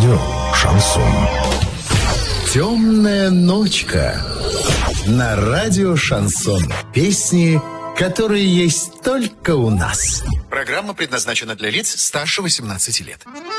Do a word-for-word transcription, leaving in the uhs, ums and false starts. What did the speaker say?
Радио «Шансон». «Темная ночка» на радио «Шансон». Песни, которые есть только у нас. Программа предназначена для лиц старше восемнадцати лет.